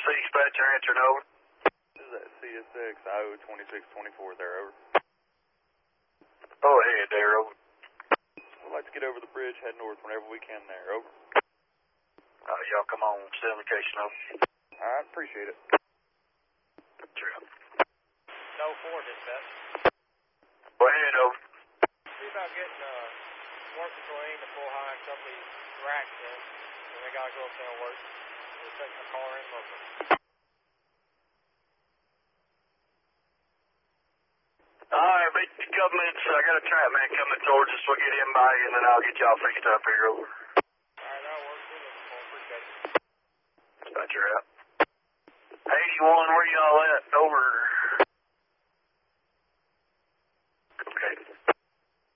dispatcher answering over. This is at CSX, IO 2624 there, over. Go ahead there, over. We'd like to get over the bridge, head north whenever we can there, over. Y'all come on, send location over. Alright, appreciate it. True. No 4 dispatch. Go ahead, over. See about getting work control aim to full high, a couple of these racks in, and they gotta go up there and work. We're taking a car in local. Alright, wait a couple minutes. I got a trap man coming towards us. We'll get him by you, and then I'll get y'all fixed up here, over. Alright, that'll work. We're looking for him. Appreciate it. Dispatcher out. 81, where y'all at? Over.